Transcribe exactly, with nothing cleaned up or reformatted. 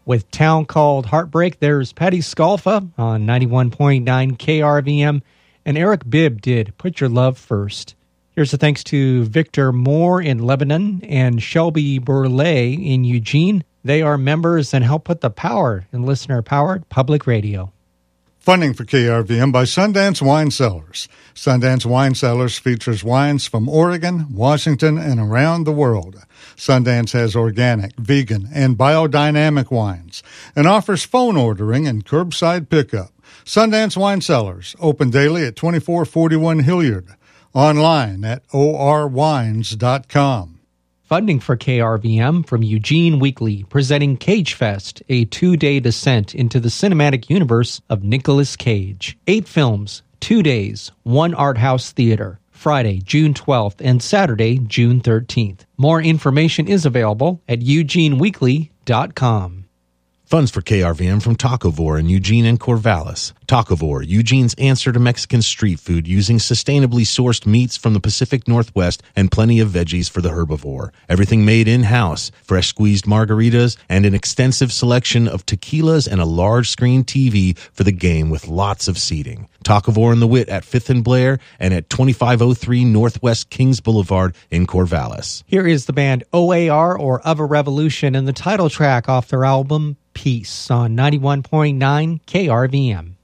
With Town Called Heartbreak, there's Patty Scolfa on ninety-one point nine K R V M, and Eric Bibb did Put Your Love First. Here's a thanks to Victor Moore in Lebanon and Shelby Burley in Eugene. They are members and help put the power in listener-powered public radio. Funding for K R V M by Sundance Wine Cellars. Sundance Wine Cellars features wines from Oregon, Washington, and around the world. Sundance has organic, vegan, and biodynamic wines and offers phone ordering and curbside pickup. Sundance Wine Cellars, open daily at twenty-four forty-one Hilliard. Online at o r wines dot com. Funding for K R V M from Eugene Weekly, presenting Cage Fest, a two-day descent into the cinematic universe of Nicolas Cage. Eight films, two days, one art house theater. Friday, June twelfth, and Saturday, June thirteenth. More information is available at eugene weekly dot com. Funds for K R V M from Tacovore in Eugene and Corvallis. Tacovore, Eugene's answer to Mexican street food using sustainably sourced meats from the Pacific Northwest and plenty of veggies for the herbivore. Everything made in-house, fresh squeezed margaritas, and an extensive selection of tequilas and a large screen T V for the game with lots of seating. Tacovore and the Wit at fifth and Blair and at twenty-five oh three Northwest Kings Boulevard in Corvallis. Here is the band O A R, or Of a Revolution, and the title track off their album Peace on ninety-one point nine K R V M.